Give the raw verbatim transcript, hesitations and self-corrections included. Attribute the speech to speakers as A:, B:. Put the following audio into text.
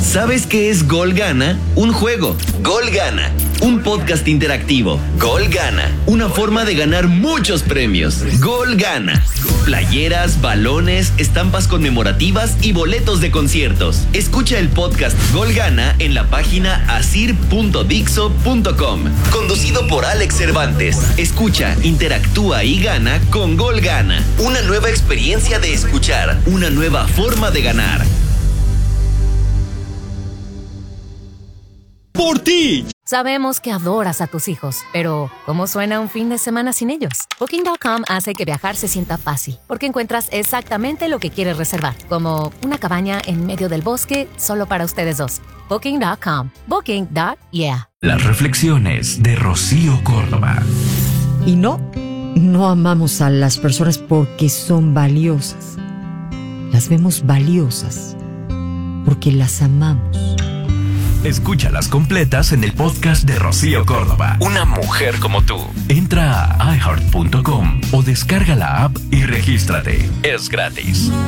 A: ¿Sabes qué es Gol Gana? Un juego. Gol Gana. Un podcast interactivo. Gol Gana. Una forma de ganar muchos premios. Gol Gana. Playeras, balones, estampas conmemorativas y boletos de conciertos. Escucha el podcast Gol Gana en la página asir punto dixo punto com. Conducido por Alex Cervantes. Escucha, interactúa y gana con Gol Gana. Una nueva experiencia de escuchar. Una nueva forma de ganar.
B: ¡Por ti!
C: Sabemos que adoras a tus hijos, pero ¿cómo suena un fin de semana sin ellos? Booking punto com hace que viajar se sienta fácil, porque encuentras exactamente lo que quieres reservar, como una cabaña en medio del bosque solo para ustedes dos. Booking punto com. Booking. Yeah.
D: Las reflexiones de Rocío Córdoba.
E: Y no, no amamos a las personas porque son valiosas. Las vemos valiosas porque las amamos.
D: Escúchalas completas en el podcast de Rocío Córdoba. Una mujer como tú. Entra a i heart punto com o descarga la app y regístrate. Es gratis.